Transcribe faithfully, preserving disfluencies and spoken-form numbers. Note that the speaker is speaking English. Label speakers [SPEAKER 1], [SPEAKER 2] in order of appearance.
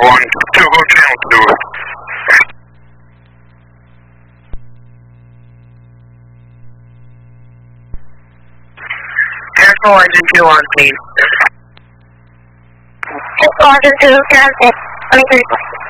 [SPEAKER 1] one, two Hotel two. Careful, engine two on speed.
[SPEAKER 2] Engine two, Karen six, twenty-three.